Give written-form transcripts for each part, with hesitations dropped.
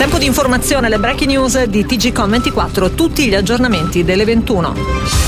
Tempo di informazione, le breaking news di TGcom24, tutti gli aggiornamenti delle 21.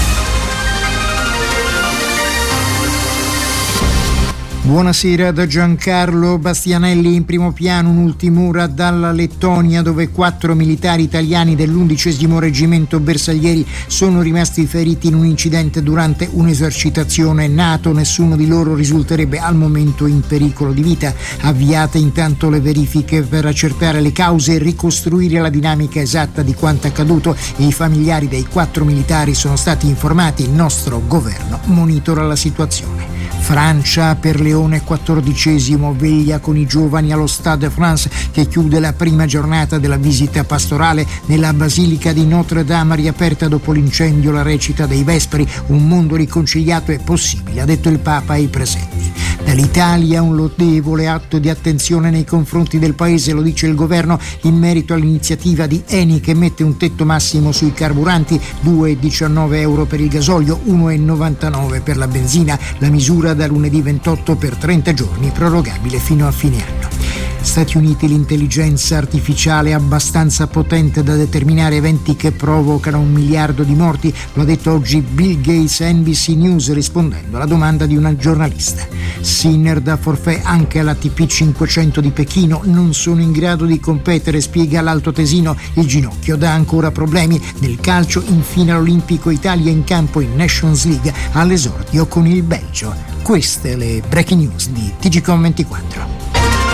Buonasera da Giancarlo Bastianelli. In primo piano un'ultima ora dalla Lettonia, dove 4 militari italiani dell'11° reggimento bersaglieri sono rimasti feriti in un incidente durante un'esercitazione NATO. Nessuno di loro risulterebbe al momento in pericolo di vita. Avviate intanto le verifiche per accertare le cause e ricostruire la dinamica esatta di quanto accaduto. I familiari dei 4 militari sono stati informati. Il nostro governo monitora la situazione. Francia, per Leone 14°, veglia con i giovani allo Stade de France, che chiude la prima giornata della visita pastorale nella Basilica di Notre-Dame, riaperta dopo l'incendio. La recita dei Vespri: un mondo riconciliato è possibile, ha detto il Papa ai presenti. Dall'Italia un lodevole atto di attenzione nei confronti del paese, lo dice il governo, in merito all'iniziativa di Eni che mette un tetto massimo sui carburanti, 2,19 euro per il gasolio, 1,99 per la benzina. La misura da lunedì 28 per 30 giorni, prorogabile fino a fine anno. Stati Uniti: l'intelligenza artificiale è abbastanza potente da determinare eventi che provocano 1 miliardo di morti, lo ha detto oggi Bill Gates a NBC News rispondendo alla domanda di una giornalista. Sinner da forfait anche all'ATP 500 di Pechino, non sono in grado di competere, spiega l'altoatesino, il ginocchio dà ancora problemi. Nel calcio infine l'Olimpico, Italia in campo in Nations League all'esordio con il Belgio. Queste le breaking news di TGcom24.